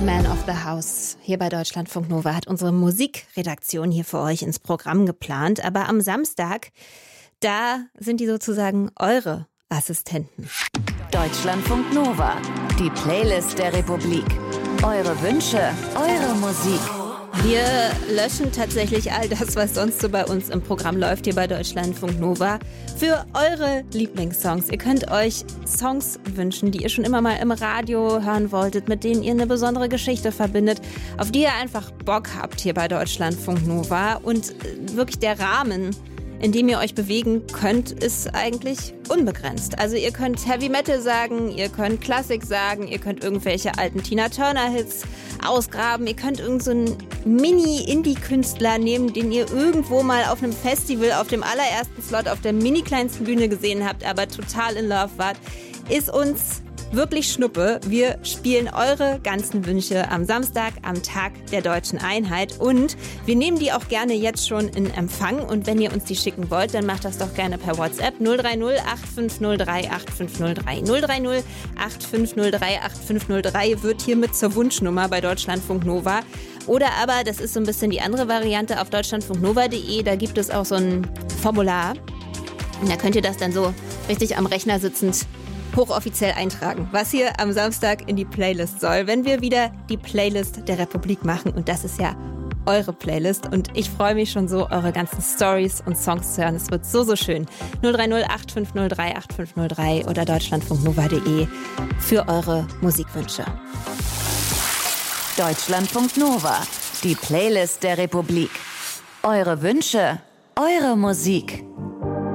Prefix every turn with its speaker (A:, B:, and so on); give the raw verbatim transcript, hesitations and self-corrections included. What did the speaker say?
A: Man of the House hier bei Deutschlandfunk Nova hat unsere Musikredaktion hier für euch ins Programm geplant. Aber am Samstag, da sind die sozusagen eure Assistenten.
B: Deutschlandfunk Nova, die Playlist der Republik. Eure Wünsche, eure Musik.
A: Wir löschen tatsächlich all das, was sonst so bei uns im Programm läuft, hier bei Deutschlandfunk Nova, für eure Lieblingssongs. Ihr könnt euch Songs wünschen, die ihr schon immer mal im Radio hören wolltet, mit denen ihr eine besondere Geschichte verbindet, auf die ihr einfach Bock habt hier bei Deutschlandfunk Nova. Und wirklich der Rahmen, in dem ihr euch bewegen könnt, ist eigentlich unbegrenzt. Also ihr könnt Heavy Metal sagen, ihr könnt Klassik sagen, ihr könnt irgendwelche alten Tina Turner Hits ausgraben, ihr könnt irgendeinen so Mini-Indie-Künstler nehmen, den ihr irgendwo mal auf einem Festival auf dem allerersten Slot auf der mini-kleinsten Bühne gesehen habt, aber total in Love wart. Ist uns wirklich Schnuppe. Wir spielen eure ganzen Wünsche am Samstag, am Tag der Deutschen Einheit. Und wir nehmen die auch gerne jetzt schon in Empfang. Und wenn ihr uns die schicken wollt, dann macht das doch gerne per WhatsApp null drei null acht fünf null drei acht fünf null drei. null drei null acht fünf null drei acht fünf null drei wird hiermit zur Wunschnummer bei Deutschlandfunk Nova. Oder aber, das ist so ein bisschen die andere Variante, auf deutschlandfunknova punkt de, da gibt es auch so ein Formular. Und da könnt ihr das dann so richtig am Rechner sitzend hochoffiziell eintragen, was hier am Samstag in die Playlist soll, wenn wir wieder die Playlist der Republik machen. Und das ist ja eure Playlist. Und ich freue mich schon so, eure ganzen Stories und Songs zu hören. Es wird so, so schön. null drei null acht fünf null drei acht fünf null drei oder deutschlandfunknova punkt de für eure Musikwünsche.
B: Deutschlandfunk Nova, die Playlist der Republik. Eure Wünsche, eure Musik.